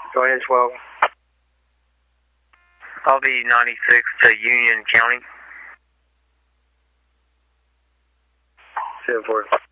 Go ahead, 12. I'll be 96 to Union County. 10-4.